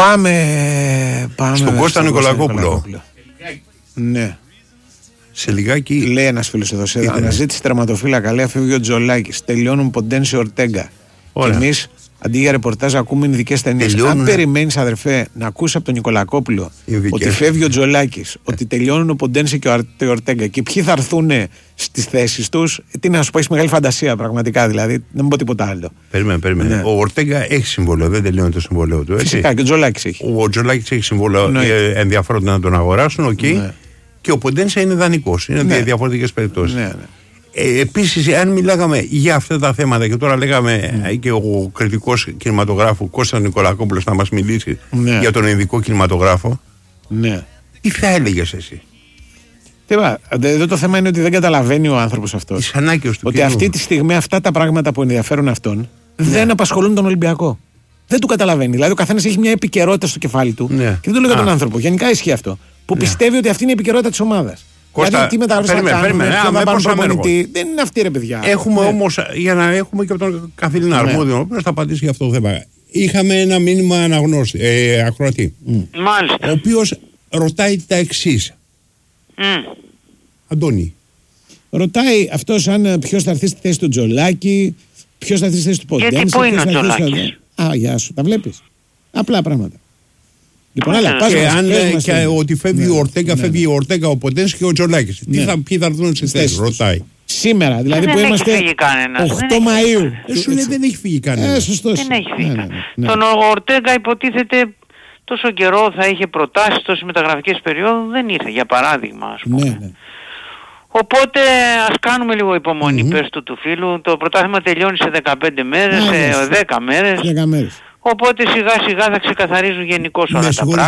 Πάμε στον Κώστα Νικολακόπουλο. Ναι. Σε λιγάκι. Λέει ένας φίλος εδώ, σε αναζήτηση τερματοφύλακα, λέει φεύγει ο Τζολάκης, τελειώνουν Ποντένσε Ορτέγκα. Και εμείς αντί για ρεπορτάζ ακούμε ειδικές ταινίες. Αν περιμένεις, αδερφέ, να ακούσει από τον Νικολακόπουλο ότι φεύγει ο Τζολάκης, ότι τελειώνουν ο Ποντένσε και ο Ορτέγκα και ποιοι θα έρθουν στις θέσεις τους, τι να σου πω, έχει μεγάλη φαντασία πραγματικά, δηλαδή, δεν μου πω τίποτα άλλο. Περίμενε. Ναι. Ο Ορτέγκα έχει συμβόλαιο, δεν τελειώνει το συμβόλαιο του. Φυσικά, και ο Τζολάκης έχει. Ο Τζολάκης έχει συμβόλαιο, ενδιαφέρονται να τον αγοράσουν, ναι. Και ο Ποντένσε είναι δανεικός. Είναι διαφορετικές περιπτώσεις. Ναι. Επίσης, αν μιλάγαμε για αυτά τα θέματα και τώρα λέγαμε και ο κριτικός κινηματογράφου Κώστας Νικολακόπουλος να μας μιλήσει για τον ειδικό κινηματογράφο, τι θα έλεγες εσύ? Εδώ το θέμα είναι ότι δεν καταλαβαίνει ο άνθρωπος αυτός ότι αυτή τη στιγμή αυτά τα πράγματα που ενδιαφέρουν αυτόν δεν απασχολούν τον Ολυμπιακό. Δεν του καταλαβαίνει. Δηλαδή, ο καθένας έχει μια επικαιρότητα στο κεφάλι του και δεν το λέω για τον άνθρωπο. Γενικά ισχύει αυτό. Που πιστεύει ότι αυτή είναι η επικαιρότητα της ομάδας. Κώστα, τι μεταγραφές θα κάνουμε, δεν είναι αυτή, ρε παιδιά. Έχουμε όμως, για να έχουμε και από τον καθήλυνα αρμόδιο, ο οποίος θα απαντήσει για αυτό το θέμα. Είχαμε ένα μήνυμα ακροατή. Μάλιστα. Ο οποίος ρωτάει τα εξής. Αντώνη. Ρωτάει αυτός αν ποιος θα έρθει στη θέση του Τζολάκη, ποιος θα έρθει στη θέση του Ποντένσε. Γιατί πού είναι ο Τζολάκης? Γεια σου, τα βλέπεις. Απλά πράγματα. Λοιπόν, και ότι φεύγει ο Ορτέγκα, φεύγει ο Ορτέγκα, ο Ποντένσε και ο Τζολάκης. Ποιοι θα έρθουν στις θέσεις, ρωτάει. Σήμερα, δηλαδή που είμαστε 8 Μαΐου. Σου λέει δεν έχει φύγει κανένας. Δεν έχει φύγει. Τον Ορτέγκα υποτίθεται τόσο καιρό θα είχε προτάσεις, τόσες μεταγραφικές περίοδου, δεν ήρθε, για παράδειγμα, ας πούμε. Οπότε ας κάνουμε λίγο υπομονή, πες του φίλου. Το πρωτάθλημα τελειώνει σε 15 μέρες, σε 10 μέρες. Οπότε σιγά σιγά θα ξεκαθαρίζουν γενικώς όλα τα πράγματα.